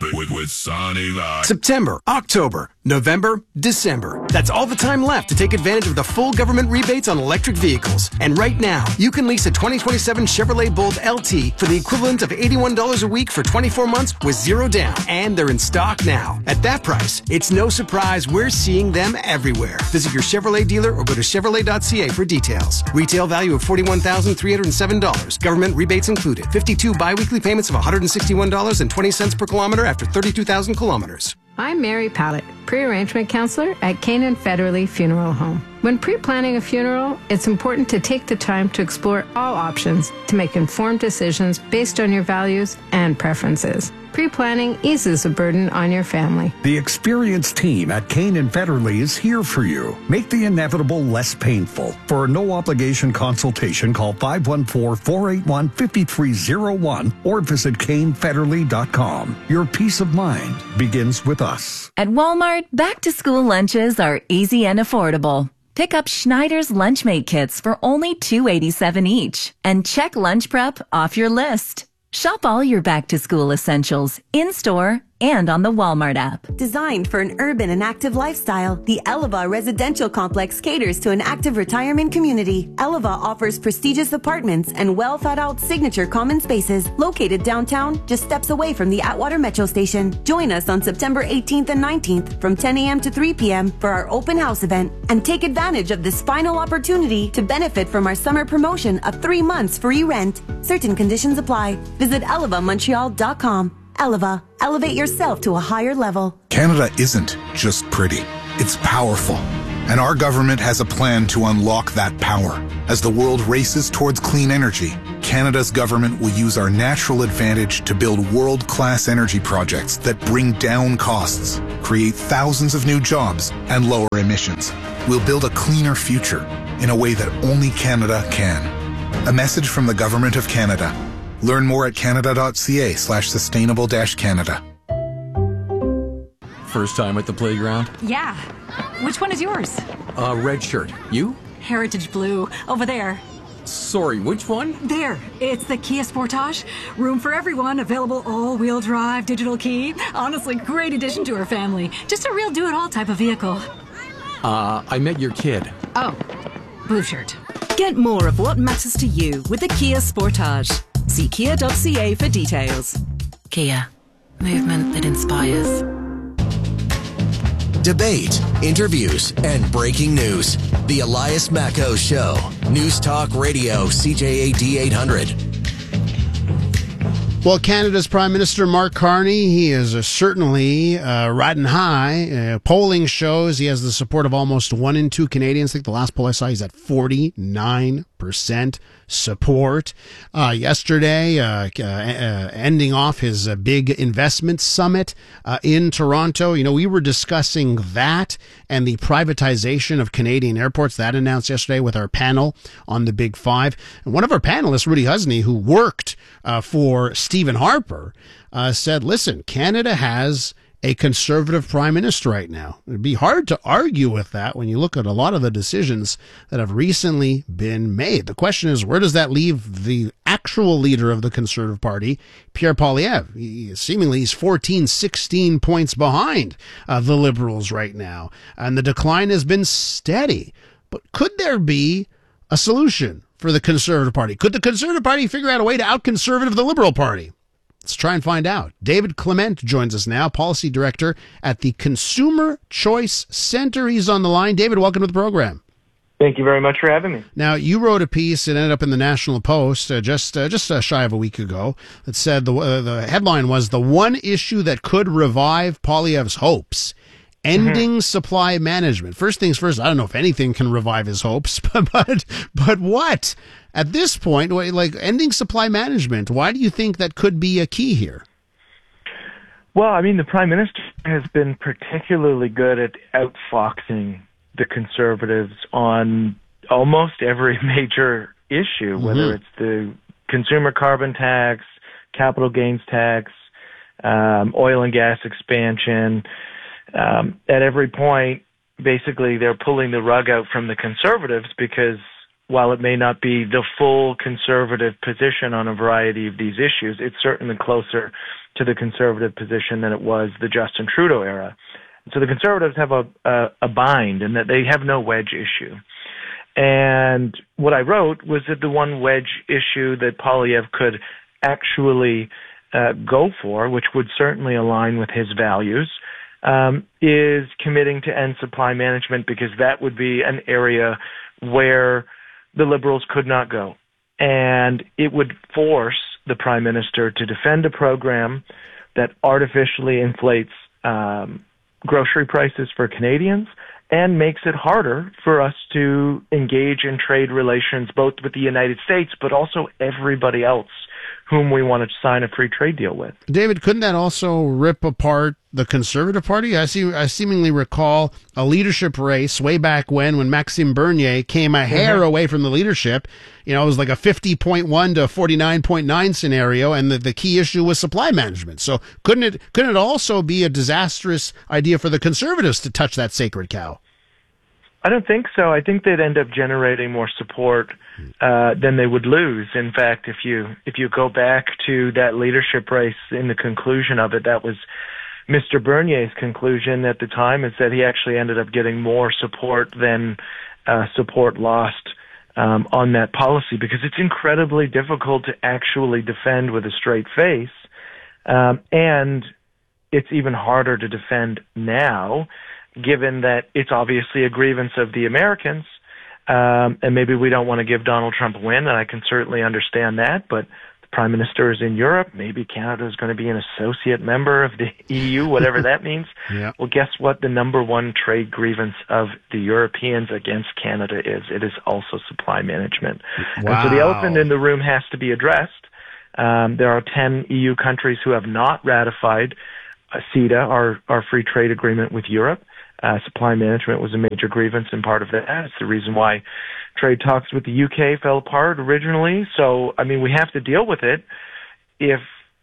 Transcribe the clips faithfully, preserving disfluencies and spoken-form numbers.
with, with Sonny Live. September, October, November, December. That's all the time left to take advantage of the full government rebates on electric vehicles. And right now, you can lease a twenty twenty-seven Chevrolet Bolt L T for the equivalent of eighty-one dollars a week for twenty-four months with zero down. And they're in stock now. At that price, it's no surprise we're seeing them everywhere. Visit your Chevrolet dealer or go to chevrolet dot c a for details. Retail value of forty-one thousand three hundred seven dollars. Government rebates included. fifty-two biweekly payments of one hundred sixty-one dollars and twenty cents per kilometer after thirty-two thousand kilometers. I'm Mary Pallett, pre-arrangement counselor at Canaan Federally Funeral Home. When pre-planning a funeral, it's important to take the time to explore all options to make informed decisions based on your values and preferences. Pre-planning eases the burden on your family. The experienced team at Canaan Federally is here for you. Make the inevitable less painful. For a no-obligation consultation, call five one four, four eight one, five three zero one or visit cane federally dot com. Your peace of mind begins with us. At Walmart, back-to-school lunches are easy and affordable. Pick up Schneider's Lunchmate kits for only two dollars and eighty-seven cents each and check lunch prep off your list. Shop all your back-to-school essentials in-store and on the Walmart app. Designed for an urban and active lifestyle, the Eleva Residential Complex caters to an active retirement community. Eleva offers prestigious apartments and well-thought-out signature common spaces located downtown, just steps away from the Atwater Metro Station. Join us on September eighteenth and nineteenth from ten a.m. to three p.m. for our open house event and take advantage of this final opportunity to benefit from our summer promotion of three months free rent. Certain conditions apply. Visit eleva montreal dot com. Eleva. Elevate yourself to a higher level. Canada isn't just pretty. It's powerful. And our government has a plan to unlock that power. As the world races towards clean energy, Canada's government will use our natural advantage to build world-class energy projects that bring down costs, create thousands of new jobs, and lower emissions. We'll build a cleaner future in a way that only Canada can. A message from the Government of Canada. Learn more at canada dot c a slash sustainable dash Canada. First time at the playground? Yeah. Which one is yours? Uh, red shirt. You? Heritage Blue. Over there. Sorry, which one? There. It's the Kia Sportage. Room for everyone. Available all-wheel drive, digital key. Honestly, great addition to our family. Just a real do-it-all type of vehicle. Uh, I met your kid. Oh. Blue shirt. Get more of what matters to you with the Kia Sportage. See kia dot c a for details. Kia. Movement that inspires. Debate, interviews, and breaking news. The Elias Macco Show. News Talk Radio, C J A D eight hundred. Well, Canada's Prime Minister Mark Carney, he is uh, certainly uh, riding high. Uh, polling shows he has the support of almost one in two Canadians. I think the last poll I saw, he's at forty-nine percent support. Uh, yesterday, uh, uh, uh, ending off his uh, big investment summit uh, in Toronto. You know, we were discussing that and the privatization of Canadian airports. That announced yesterday with our panel on the Big Five. And one of our panelists, Rudy Husney, who worked uh, for Stephen Harper, uh, said, listen, Canada has a conservative prime minister right now. It'd be hard to argue with that when you look at a lot of the decisions that have recently been made. The question is, where does that leave the actual leader of the Conservative Party, Pierre Poilievre? He, seemingly he's fourteen, sixteen points behind uh, the Liberals right now. And the decline has been steady. But could there be a solution for the Conservative Party? Could the Conservative Party figure out a way to out-conservative the Liberal Party? Let's try and find out. David Clement joins us now, Policy Director at the Consumer Choice Center. He's on the line. David, welcome to the program. Thank you very much for having me. Now, you wrote a piece that ended up in the National Post uh, just uh, just uh, shy of a week ago that said the, uh, the headline was, "The one issue that could revive Poilievre's hopes, ending mm-hmm. supply management." First things first, I don't know if anything can revive his hopes, but but, but what? At this point, like ending supply management, why do you think that could be a key here? Well, I mean, the Prime Minister has been particularly good at outfoxing the Conservatives on almost every major issue, mm-hmm. whether it's the consumer carbon tax, capital gains tax, um, oil and gas expansion. Um, at every point, basically, they're pulling the rug out from the Conservatives because while it may not be the full conservative position on a variety of these issues, it's certainly closer to the conservative position than it was the Justin Trudeau era. So the conservatives have a, a, a bind in that they have no wedge issue. And what I wrote was that the one wedge issue that Poilievre could actually uh, go for, which would certainly align with his values, um, is committing to end supply management, because that would be an area where the Liberals could not go. And it would force the Prime Minister to defend a program that artificially inflates um, grocery prices for Canadians and makes it harder for us to engage in trade relations both with the United States but also everybody else whom we want to sign a free trade deal with. David, couldn't that also rip apart the Conservative Party? I see. I seemingly recall a leadership race way back when, when Maxime Bernier came a hair mm-hmm. away from the leadership. You know, it was like a fifty point one to forty-nine point nine scenario, and the, the key issue was supply management. So couldn't it couldn't it also be a disastrous idea for the Conservatives to touch that sacred cow? I don't think so. I think they'd end up generating more support uh, than they would lose. In fact, if you if you go back to that leadership race in the conclusion of it, that was Mister Bernier's conclusion at the time, is that he actually ended up getting more support than uh, support lost um, on that policy, because it's incredibly difficult to actually defend with a straight face, um, and it's even harder to defend now, given that it's obviously a grievance of the Americans, um, and maybe we don't want to give Donald Trump a win, and I can certainly understand that, but the Prime Minister is in Europe. Maybe Canada is going to be an associate member of the E U, whatever that means. Yeah. Well, guess what the number one trade grievance of the Europeans against Canada is? It is also supply management. Wow. And so the elephant in the room has to be addressed. Um, there are ten E U countries who have not ratified uh, CETA, our, our free trade agreement with Europe. Uh, supply management was a major grievance, and part of that is the reason why trade talks with the U K fell apart originally. So, I mean, we have to deal with it. If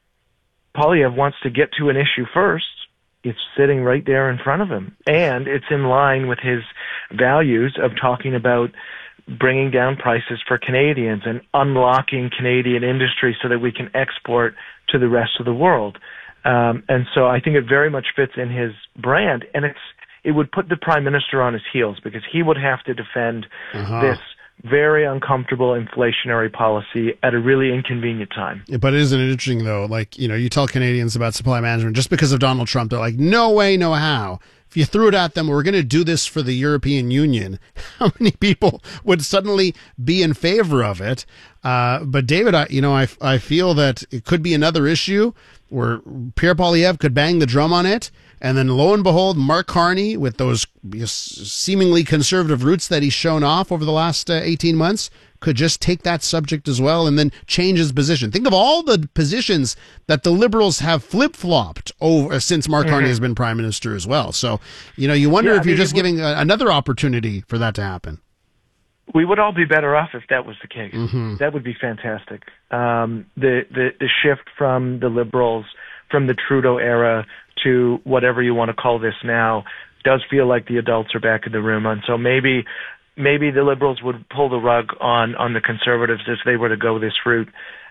Poilievre wants to get to an issue first, it's sitting right there in front of him. And it's in line with his values of talking about bringing down prices for Canadians and unlocking Canadian industry so that we can export to the rest of the world. Um, and so I think it very much fits in his brand, and it's it would put the Prime Minister on his heels, because he would have to defend uh-huh. this very uncomfortable inflationary policy at a really inconvenient time. But isn't it interesting, though? Like, you know, you tell Canadians about supply management just because of Donald Trump, they're like, no way, no how. If you threw it at them, we're going to do this for the European Union, how many people would suddenly be in favor of it? Uh, but David, I, you know, I, I feel that it could be another issue where Pierre Poilievre could bang the drum on it, and then lo and behold, Mark Carney, with those seemingly conservative roots that he's shown off over the last uh, eighteen months, could just take that subject as well and then change his position. Think of all the positions that the Liberals have flip-flopped over since Mark mm-hmm. Carney has been Prime Minister as well. So, you know, you wonder yeah, if you're just giving a, another opportunity for that to happen. We would all be better off if that was the case. Mm-hmm. That would be fantastic. Um, the, the, the shift from the Liberals, from the Trudeau era to whatever you want to call this now, does feel like the adults are back in the room. And so maybe maybe the Liberals would pull the rug on, on the Conservatives if they were to go this route.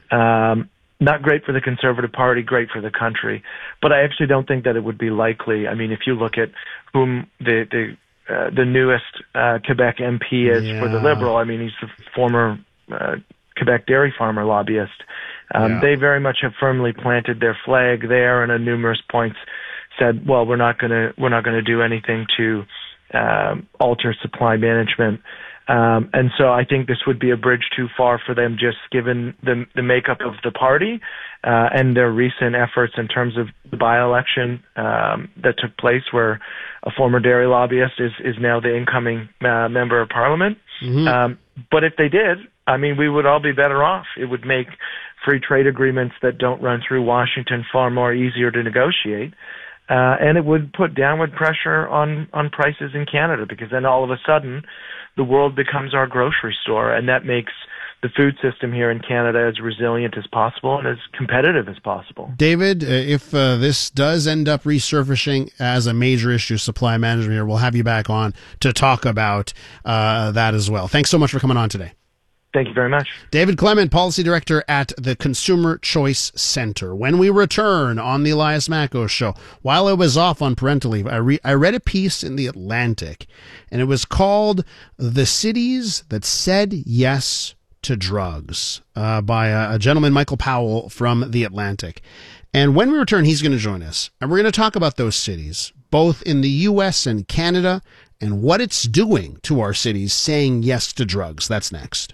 Um, not great for the Conservative Party, great for the country. But I actually don't think that it would be likely. I mean, if you look at whom the the uh, the newest uh, Quebec M P is yeah. for the Liberal, I mean, he's the former uh, Quebec dairy farmer lobbyist. Um, yeah. They very much have firmly planted their flag there, and at numerous points said, "Well, we're not going to we're not going to do anything to um, alter supply management." Um, and so I think this would be a bridge too far for them, just given the the makeup of the party uh, and their recent efforts in terms of the by-election um, that took place, where a former dairy lobbyist is is now the incoming uh, member of Parliament. Mm-hmm. Um, but if they did, I mean, we would all be better off. It would make free trade agreements that don't run through Washington far more easier to negotiate. Uh, and it would put downward pressure on, on prices in Canada, because then all of a sudden the world becomes our grocery store, and that makes the food system here in Canada as resilient as possible and as competitive as possible. David, uh, if uh, this does end up resurfacing as a major issue, supply management here, we'll have you back on to talk about uh, that as well. Thanks so much for coming on today. Thank you very much. David Clement, Policy Director at the Consumer Choice Center. When we return on the Elias Macko Show, while I was off on parental leave, I, re- I read a piece in The Atlantic, and it was called The Cities That Said Yes to Drugs uh, by a, a gentleman, Michael Powell, from The Atlantic. And when we return, he's going to join us, and we're going to talk about those cities, both in the U S and Canada, and what it's doing to our cities saying yes to drugs. That's next.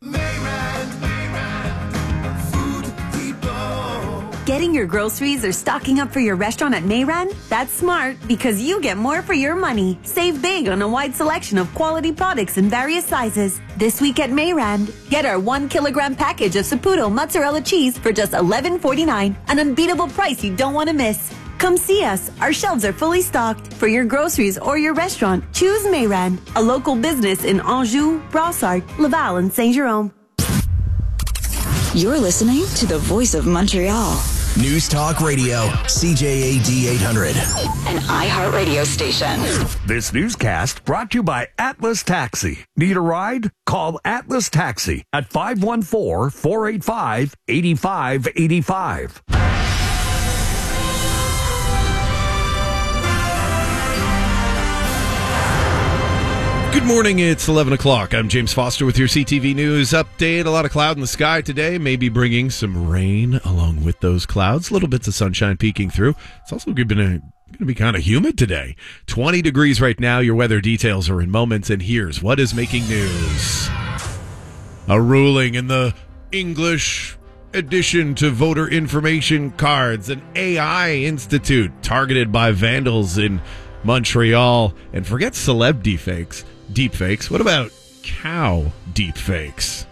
Getting your groceries or stocking up for your restaurant at Mayran? That's smart because you get more for your money. Save big on a wide selection of quality products in various sizes. This week at Mayran, get our one kilogram package of Saputo mozzarella cheese for just eleven forty-nine, an unbeatable price you don't want to miss. Come see us. Our shelves are fully stocked. For your groceries or your restaurant, choose Mayran, a local business in Anjou, Brossard, Laval, and Saint-Jérôme. You're listening to the Voice of Montreal. News Talk Radio, C J A D eight hundred. An iHeartRadio station. This newscast brought to you by Atlas Taxi. Need a ride? Call Atlas Taxi at five one four, four eight five, eight five eight five. Good morning, it's eleven o'clock. I'm James Foster with your C T V News update. A lot of cloud in the sky today, maybe bringing some rain along with those clouds. Little bits of sunshine peeking through. It's also going to, going to be kind of humid today. twenty degrees right now. Your weather details are in moments, and here's what is making news. A ruling in the English addition to voter information cards, an A I institute targeted by vandals in Montreal. And forget celeb deepfakes. Deepfakes. What about cow deepfakes?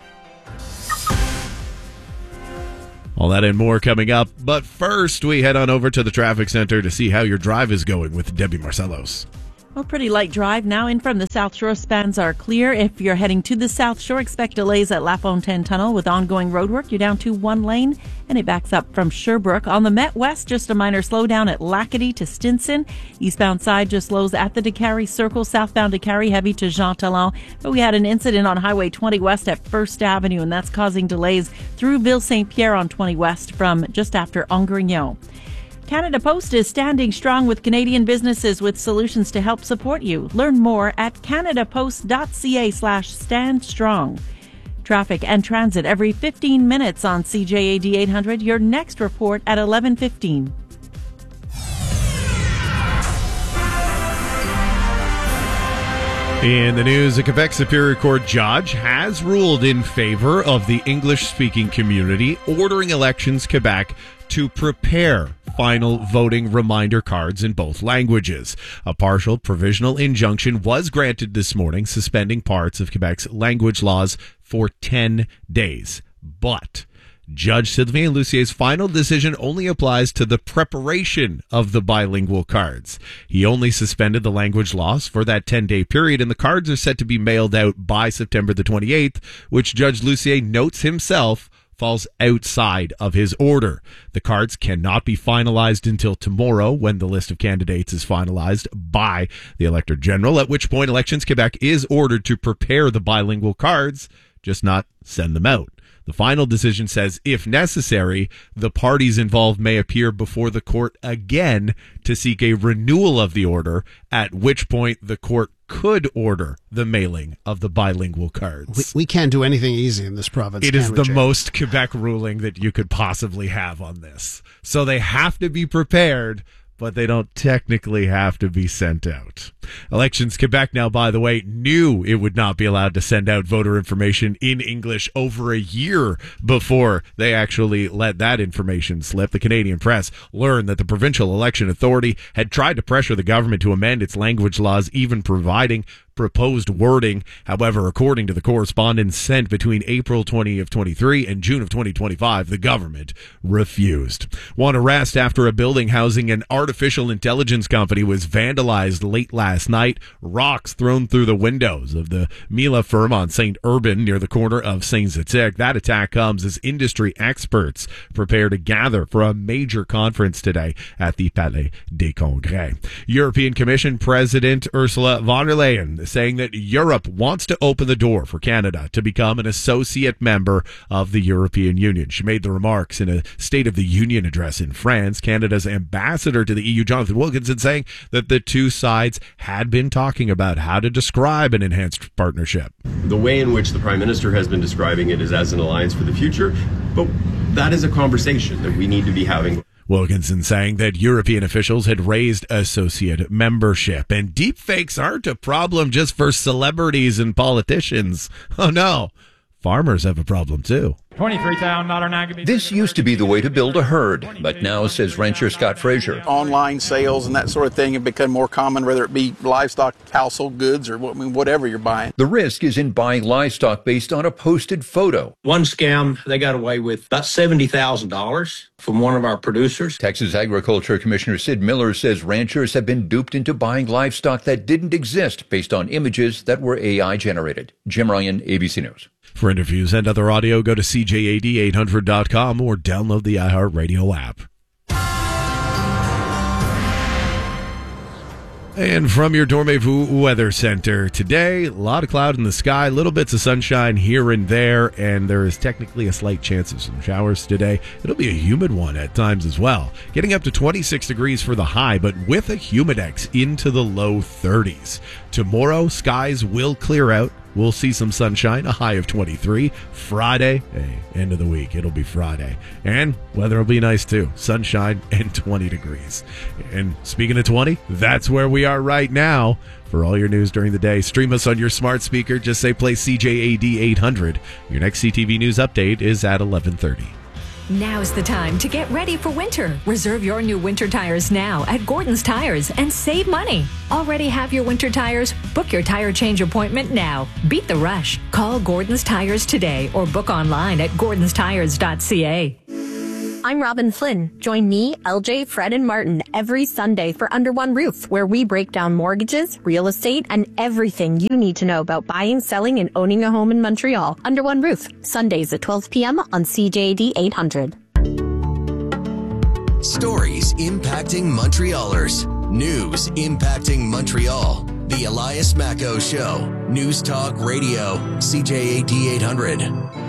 All that and more coming up. But first, we head on over to the traffic center to see how your drive is going with Debbie Marcellos. Well, pretty light drive now in from the South Shore. Spans are clear. If you're heading to the South Shore, expect delays at La Fontaine Tunnel with ongoing roadwork. You're down to one lane, and it backs up from Sherbrooke. On the Met West, just a minor slowdown at Lackady to Stinson. Eastbound side just slows at the DeCarry Circle. Southbound DeCarry heavy to Jean Talon. But we had an incident on Highway twenty West at First Avenue, and that's causing delays through Ville Saint-Pierre on twenty West from just after Angrignon. Canada Post is standing strong with Canadian businesses with solutions to help support you. Learn more at canadapost.ca slash stand strong. Traffic and transit every fifteen minutes on C J A D eight hundred. Your next report at eleven fifteen. In the news, a Quebec Superior Court judge has ruled in favor of the English-speaking community, ordering Elections Quebec to prepare final voting reminder cards in both languages. A partial provisional injunction was granted this morning, suspending parts of Quebec's language laws for ten days. But Judge Sylvain Lucier's final decision only applies to the preparation of the bilingual cards. He only suspended the language laws for that ten-day period, and the cards are set to be mailed out by September the twenty-eighth, which Judge Lucier notes himself falls outside of his order. The cards cannot be finalized until tomorrow, when the list of candidates is finalized by the Elector General, at which point Elections Quebec is ordered to prepare the bilingual cards, just not send them out. The final decision says, if necessary, the parties involved may appear before the court again to seek a renewal of the order, at which point the court could order the mailing of the bilingual cards. We, we can't do anything easy in this province. It is we, the Jay? most Quebec ruling that you could possibly have on this. So they have to be prepared, but they don't technically have to be sent out. Elections Quebec now, by the way, knew it would not be allowed to send out voter information in English over a year before they actually let that information slip. The Canadian press learned that the Provincial Election Authority had tried to pressure the government to amend its language laws, even providing proposed wording. However, according to the correspondence sent between April twentieth of twenty-three and June of twenty twenty-five, the government refused. One arrest after a building housing an artificial intelligence company was vandalized late last night. Rocks thrown through the windows of the Mila firm on Saint Urban near the corner of Saint-Zotique. That attack comes as industry experts prepare to gather for a major conference today at the Palais des Congrès. European Commission President Ursula von der Leyen Leyen saying that Europe wants to open the door for Canada to become an associate member of the European Union. She made the remarks in a State of the Union address in France. Canada's ambassador to the E U, Jonathan Wilkinson, saying that the two sides had been talking about how to describe an enhanced partnership. The way in which the Prime Minister has been describing it is as an alliance for the future, but that is a conversation that we need to be having. Wilkinson saying that European officials had raised associate membership, and deepfakes aren't a problem just for celebrities and politicians. Oh no, farmers have a problem too. twenty-three thousand dollars. This used to be the way to build a herd, but now, says rancher Scott Frazier, online sales and that sort of thing have become more common, whether it be livestock, household goods, or I mean, whatever you're buying. The risk is in buying livestock based on a posted photo. One scam, they got away with about seventy thousand dollars from one of our producers. Texas Agriculture Commissioner Sid Miller says ranchers have been duped into buying livestock that didn't exist based on images that were A I generated. Jim Ryan, A B C News. For interviews and other audio, go to C J A D eight hundred dot com or download the iHeartRadio app. And from your Dormez-vous Weather Center today, a lot of cloud in the sky, little bits of sunshine here and there, and there is technically a slight chance of some showers today. It'll be a humid one at times as well, getting up to twenty-six degrees for the high, but with a humidex into the low thirties. Tomorrow, skies will clear out. We'll see some sunshine, a high of twenty-three. Friday, hey, end of the week, it'll be Friday. And weather will be nice too. Sunshine and twenty degrees. And speaking of twenty, that's where we are right now. For all your news during the day, stream us on your smart speaker. Just say play C J A D eight hundred. Your next C T V News update is at eleven thirty. Now's the time to get ready for winter. Reserve your new winter tires now at Gordon's Tires and save money. Already have your winter tires? Book your tire change appointment now. Beat the rush. Call Gordon's Tires today or book online at gordons tires dot c a. I'm Robin Flynn. Join me, L J, Fred, and Martin every Sunday for Under One Roof, where we break down mortgages, real estate, and everything you need to know about buying, selling, and owning a home in Montreal. Under One Roof, Sundays at twelve p.m. on C J A D eight hundred. Stories impacting Montrealers. News impacting Montreal. The Elias Macco Show. News Talk Radio. C J A D eight hundred.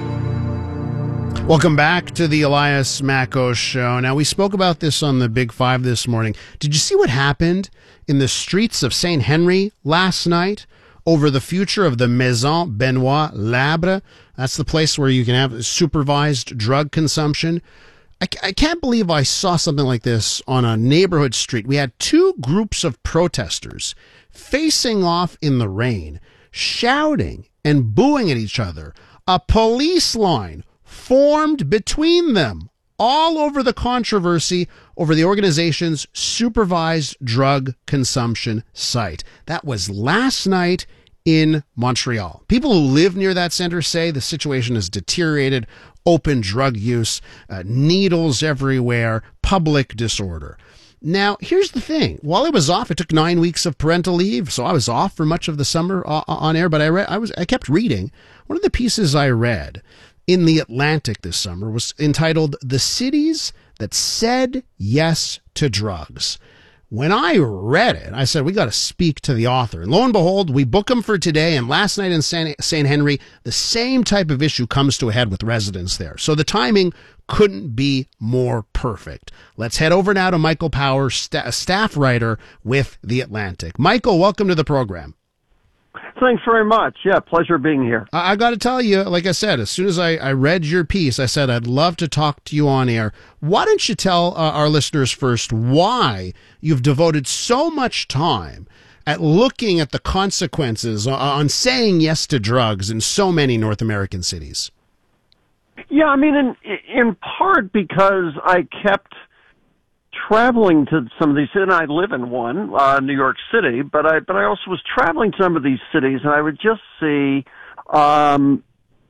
Welcome back to the Elias Macco Show. Now, we spoke about this on the Big Five this morning. Did you see what happened in the streets of Saint Henry last night over the future of the Maison Benoit Labre? That's the place where you can have supervised drug consumption. I, I can't believe I saw something like this on a neighborhood street. We had two groups of protesters facing off in the rain, shouting and booing at each other. A police line formed between them all over the controversy over the organization's supervised drug consumption site. That was last night in Montreal. People who live near that center say the situation has deteriorated, open drug use, uh, needles everywhere, public disorder. Now, here's the thing. While I was off, I took nine weeks of parental leave, so I was off for much of the summer uh, on air, but I read, I was, I kept reading. One of the pieces I read in The Atlantic this summer was entitled "The Cities That Said Yes to Drugs." When I read it, I said, we got to speak to the author. And lo and behold, we book him for today. And last night in Saint Henry, the same type of issue comes to a head with residents there. So the timing couldn't be more perfect. Let's head over now to Michael Power, st- staff writer with The Atlantic. Michael, welcome to the program. Thanks very much. Yeah, pleasure being here. I, I got to tell you, like I said, as soon as I, I read your piece, I said I'd love to talk to you on air. Why don't you tell uh, our listeners first why you've devoted so much time at looking at the consequences on, on saying yes to drugs in so many North American cities? Yeah, I mean, in in part because I kept traveling to some of these, and I live in one, uh, New York City, but I but I also was traveling to some of these cities, and I would just see um,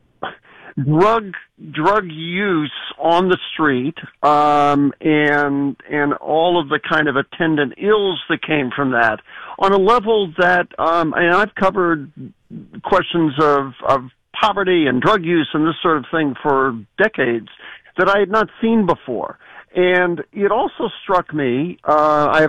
drug drug use on the street, um, and and all of the kind of attendant ills that came from that on a level that, um, and I've covered questions of of poverty and drug use and this sort of thing for decades that I had not seen before. And it also struck me, uh, I have a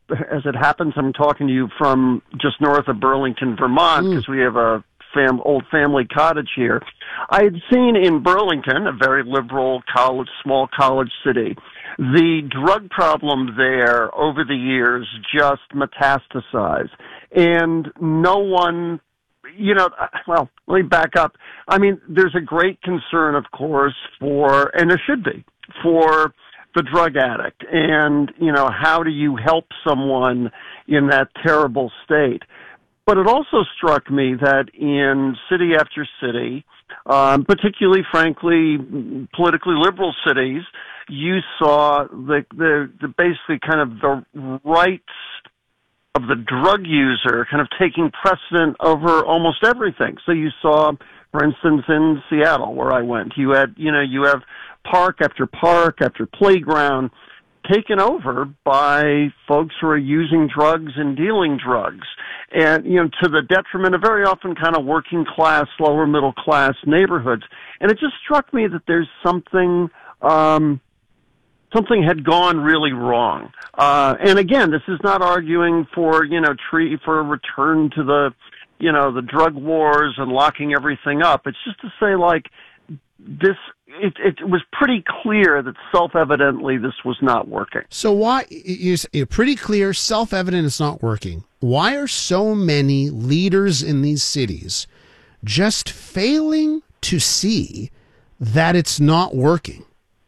as it happens, I'm talking to you from just north of Burlington, Vermont, because mm. we have a fam- old family cottage here. I had seen in Burlington, a very liberal college, small college city, the drug problem there over the years just metastasized. And no one, you know, well, let me back up. I mean, there's a great concern, of course, for, and there should be, for the drug addict. And, you know, how do you help someone in that terrible state? But it also struck me that in city after city, um, particularly, frankly, politically liberal cities, you saw the, the, the basically kind of the rights of the drug user kind of taking precedent over almost everything. So you saw, for instance, in Seattle, where I went, you had, you know, you have park after park after playground taken over by folks who are using drugs and dealing drugs. And, you know, to the detriment of very often kind of working class, lower middle class neighborhoods. And it just struck me that there's something, um, something had gone really wrong. Uh, and again, this is not arguing for, you know, tree, for a return to the, you know, the drug wars and locking everything up. It's just to say, like, this, it, it was pretty clear that self-evidently this was not working. So why, it's pretty clear, self-evident it's not working. Why are so many leaders in these cities just failing to see that it's not working?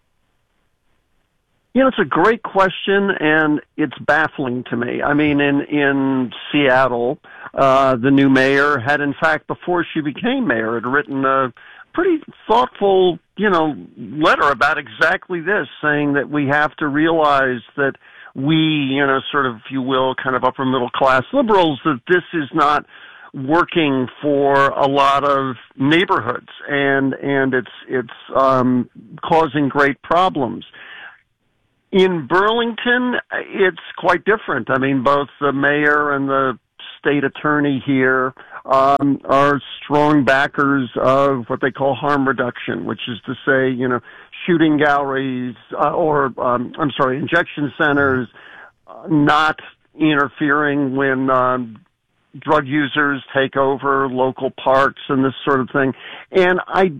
You know, it's a great question, and it's baffling to me. I mean, in, in Seattle, uh, the new mayor had, in fact, before she became mayor, had written a pretty thoughtful, you know, letter about exactly this, saying that we have to realize that we, you know, sort of, if you will, kind of upper middle class liberals, that this is not working for a lot of neighborhoods, and, and it's, it's, um, causing great problems. In Burlington, it's quite different. I mean, both the mayor and the state attorney here um, are strong backers of what they call harm reduction, which is to say, you know, shooting galleries uh, or, um, I'm sorry, injection centers, uh, not interfering when um, drug users take over local parks and this sort of thing. And I,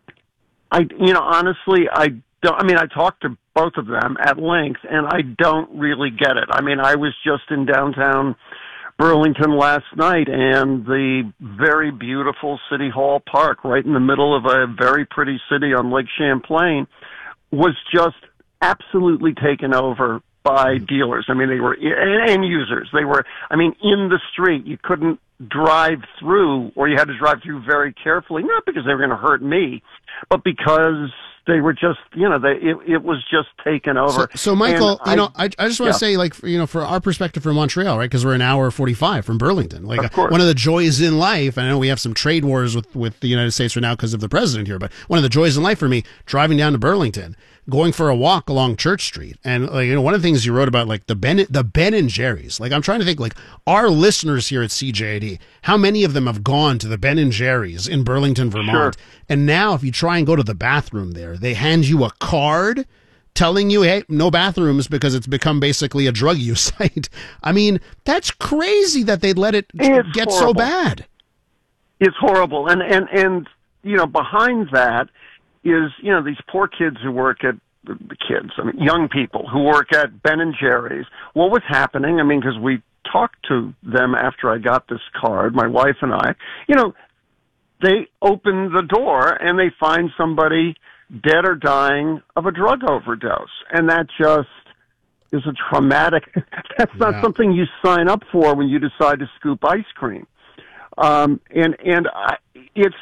I, you know, honestly, I don't, I mean, I talked to both of them at length, and I don't really get it. I mean, I was just in downtown Burlington last night, and the very beautiful City Hall Park, right in the middle of a very pretty city on Lake Champlain, was just absolutely taken over by dealers. I mean, they were, and users. They were, I mean, in the street. You couldn't drive through, or you had to drive through very carefully, not because they were going to hurt me, but because they were just, you know, they, it, it was just taken over. So, so Michael, and you I, know, I, I just want to yeah. say, like, you know, for our perspective from Montreal, right, because we're an hour forty-five from Burlington. Like, of course. One of the joys in life, and I know we have some trade wars with, with the United States right now because of the president here, but one of the joys in life for me, driving down to Burlington, going for a walk along Church Street, and, like, you know, one of the things you wrote about, like, the Ben, the Ben and Jerry's, like, I'm trying to think, like, our listeners here at C J A D, how many of them have gone to the Ben and Jerry's in Burlington, Vermont? Sure. And now, if you try and go to the bathroom there, they hand you a card telling you, hey, no bathrooms, because it's become basically a drug use site. I mean, that's crazy that they'd let it it's get horrible. so bad. It's horrible. And, and, and, you know, behind that is, you know, these poor kids who work at, the kids, I mean, young people who work at Ben and Jerry's. What was happening, I mean, because we talked to them after I got this card, my wife and I, you know, they open the door and they find somebody dead or dying of a drug overdose. And that just is a traumatic, that's not Yeah. something you sign up for when you decide to scoop ice cream. Um, and, and I, it's,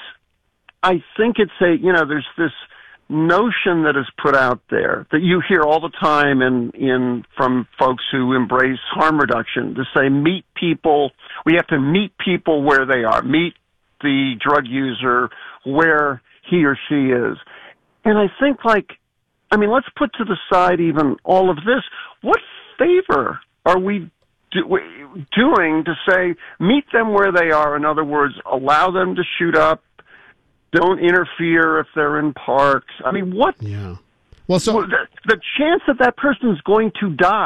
I think it's a, you know, there's this notion that is put out there that you hear all the time in, in, from folks who embrace harm reduction to say, meet people, we have to meet people where they are, meet the drug user where he or she is. And I think, like, I mean, let's put to the side even all of this. What favor are we do, doing to say, meet them where they are? In other words, allow them to shoot up, don't interfere if they're in parks. I mean, what? Yeah. Well, so the, the chance that that person is going to die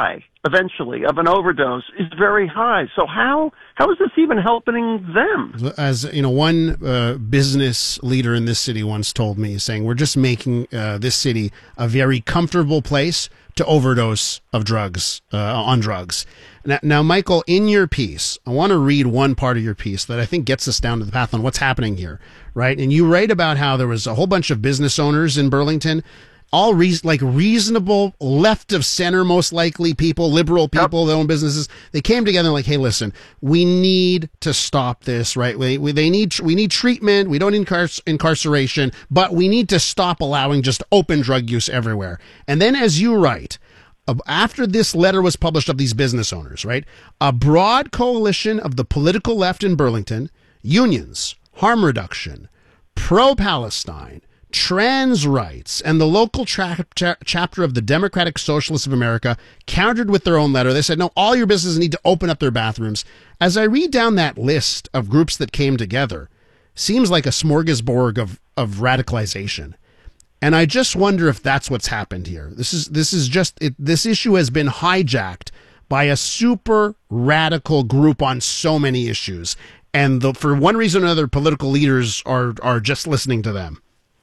eventually of an overdose is very high. So how how is this even helping them? As you know, one uh, business leader in this city once told me, saying, we're just making uh, this city a very comfortable place to overdose of drugs, uh, on drugs. Now, now, Michael, in your piece, I want to read one part of your piece that I think gets us down to the path on what's happening here, right? And you write about how there was a whole bunch of business owners in Burlington, all re- like reasonable, left of center, most likely people, liberal people yep. that own businesses. They came together and like, hey, listen, we need to stop this, right? We, we they need we need treatment. We don't need incar- incarceration, but we need to stop allowing just open drug use everywhere. And then, as you write, after this letter was published of these business owners, right, a broad coalition of the political left in Burlington, unions, harm reduction, pro-Palestine, trans rights, and the local tra- cha- chapter of the Democratic Socialists of America countered with their own letter. They said, no, all your businesses need to open up their bathrooms. As I read down that list of groups that came together, seems like a smorgasbord of, of radicalization. And I just wonder if that's what's happened here. This is this is just it, this issue has been hijacked by a super radical group on so many issues, and the, for one reason or another, political leaders are are just listening to them.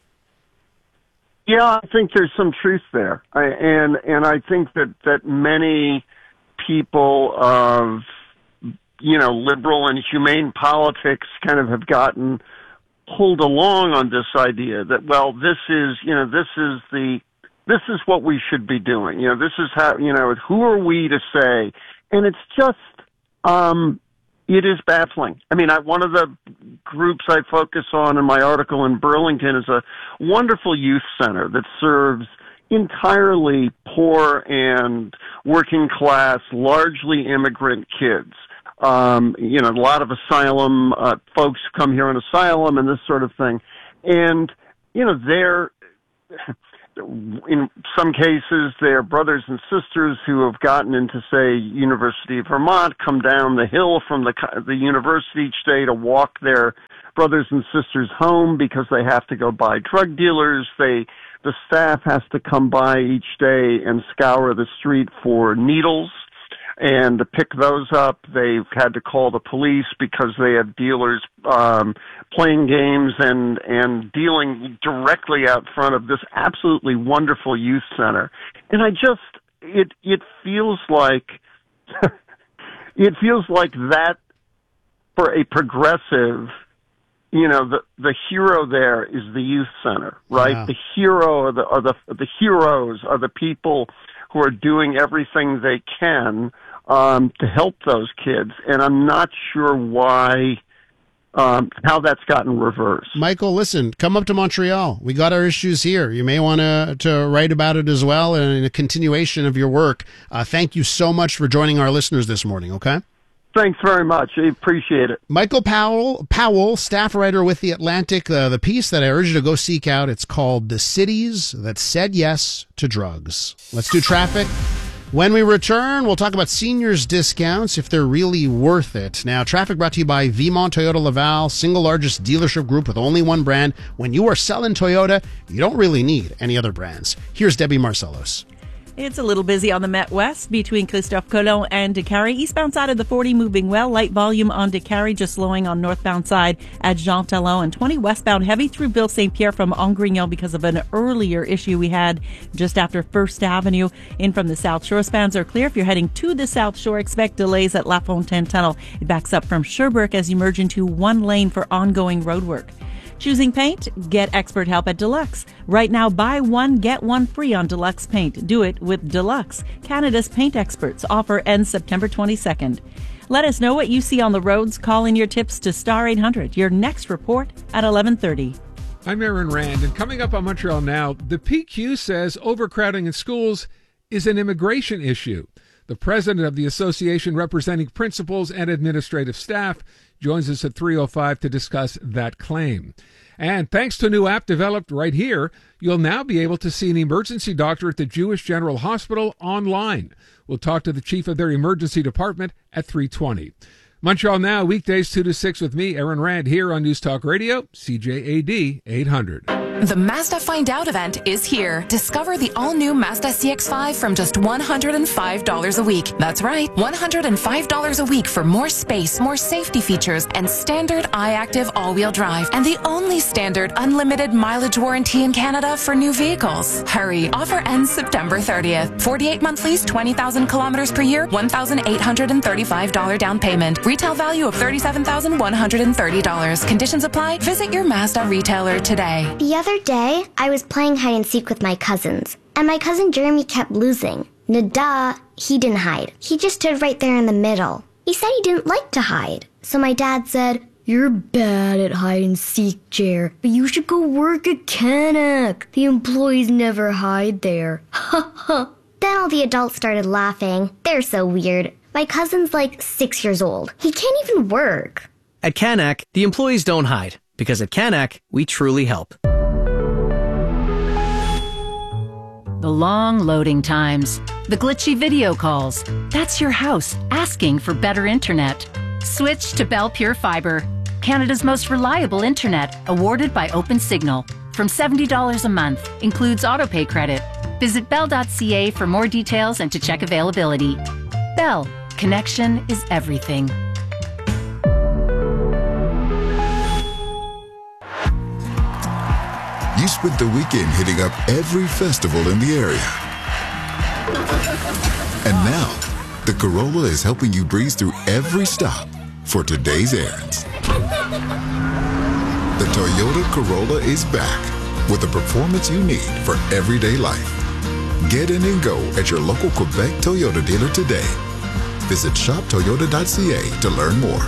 Yeah, I think there's some truth there, I, and and I think that that many people of you know liberal and humane politics kind of have gotten pulled along on this idea that, well, this is, you know, this is the, this is what we should be doing. You know, this is how, you know, who are we to say? And it's just, um, it is baffling. I mean, I, one of the groups I focus on in my article in Burlington is a wonderful youth center that serves entirely poor and working class, largely immigrant kids. Um, you know, a lot of asylum, uh, folks come here on asylum and this sort of thing. And, you know, they're, in some cases, they're brothers and sisters who have gotten into, say, University of Vermont, come down the hill from the, the university each day to walk their brothers and sisters home because they have to go by drug dealers. They, the staff has to come by each day and scour the street for needles. And to pick those up, they've had to call the police because they have dealers um, playing games and, and dealing directly out front of this absolutely wonderful youth center. And I just, it it feels like, it feels like that for a progressive, you know, the the hero there is the youth center, right? Yeah. The hero are the, are the the heroes are the people who are doing everything they can um, to help those kids, and I'm not sure why, um, how that's gotten reversed. Michael, listen, come up to Montreal. We got our issues here. You may want to to write about it as well, and in a continuation of your work. Uh, thank you so much for joining our listeners this morning. Okay. Thanks very much. I appreciate it. Michael Powell, Powell, staff writer with The Atlantic. Uh, the piece that I urge you to go seek out, it's called The Cities That Said Yes to Drugs. Let's do traffic. When we return, we'll talk about seniors' discounts, if they're really worth it. Now, traffic brought to you by Vimont Toyota Laval, single largest dealership group with only one brand. When you are selling Toyota, you don't really need any other brands. Here's Debbie Marcellos. It's a little busy on the Met West between Christophe Colomb and Décarie. Eastbound side of the forty moving well. Light volume on Décarie, just slowing on northbound side at Jean Talon. And twenty westbound heavy through Bill Saint Pierre from Angrignon because of an earlier issue we had just after First Avenue. In from the South Shore, spans are clear. If you're heading to the South Shore, expect delays at La Fontaine Tunnel. It backs up from Sherbrooke as you merge into one lane for ongoing road work. Choosing paint? Get expert help at Deluxe. Right now, buy one, get one free on Deluxe Paint. Do it with Deluxe. Canada's paint experts. Offer ends September twenty-second. Let us know what you see on the roads. Call in your tips to Star eight hundred. Your next report at eleven thirty. I'm Aaron Rand, and coming up on Montreal Now, the P Q says overcrowding in schools is an immigration issue. The president of the association representing principals and administrative staff joins us at three oh five to discuss that claim. And thanks to a new app developed right here, you'll now be able to see an emergency doctor at the Jewish General Hospital online. We'll talk to the chief of their emergency department at three twenty. Montreal Now, weekdays two to six with me, Aaron Rand, here on News Talk Radio, C J A D eight hundred. The Mazda Find Out event is here. Discover the all-new Mazda C X five from just one hundred five dollars a week. That's right, one hundred five dollars a week for more space, more safety features, and standard iActive all-wheel drive. And the only standard unlimited mileage warranty in Canada for new vehicles. Hurry, offer ends September thirtieth. forty-eight month lease, twenty thousand kilometers per year, one thousand eight hundred thirty-five dollars down payment. Retail value of thirty-seven thousand one hundred thirty dollars. Conditions apply. Visit your Mazda retailer today. The other day, I was playing hide and seek with my cousins, and my cousin Jeremy kept losing. Nada, he didn't hide. He just stood right there in the middle. He said he didn't like to hide. So my dad said, "You're bad at hide and seek, Jer, but you should go work at Canuck. The employees never hide there." Ha ha. Then all the adults started laughing. They're so weird. My cousin's like six years old. He can't even work. At Canuck, the employees don't hide, because at Canuck, we truly help. The long loading times, the glitchy video calls. That's your house asking for better internet. Switch to Bell Pure Fiber, Canada's most reliable internet, awarded by OpenSignal. From seventy dollars a month, includes autopay credit. Visit bell dot c a for more details and to check availability. Bell, connection is everything. You spent the weekend hitting up every festival in the area. And now, the Corolla is helping you breeze through every stop for today's errands. The Toyota Corolla is back with the performance you need for everyday life. Get in and go at your local Quebec Toyota dealer today. Visit shop toyota dot c a to learn more.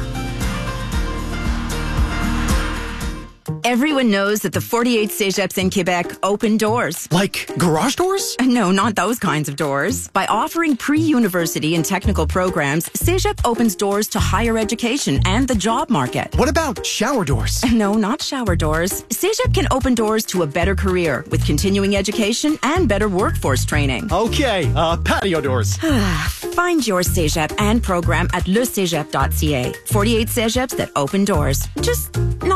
Everyone knows that the forty-eight Cégeps in Quebec open doors. Like garage doors? No, not those kinds of doors. By offering pre-university and technical programs, Cégep opens doors to higher education and the job market. What about shower doors? No, not shower doors. Cégep can open doors to a better career with continuing education and better workforce training. Okay, uh, patio doors. Find your Cégep and program at le cégep dot c a. forty-eight Cégeps that open doors. Just not